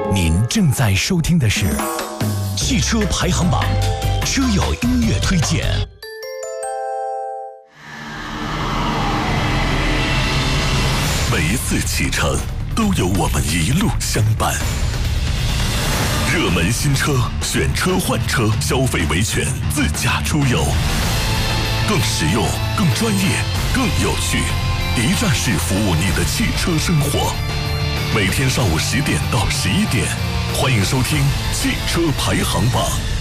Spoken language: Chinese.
您正在收听的是汽车排行榜车友音乐推荐。 每一次启程都有我们一路相伴。热门新车，选车换车，消费维权，自驾出游，更实用、更专业、更有趣，一站式服务你的汽车生活。每天上午10点到11点，欢迎收听汽车排行榜。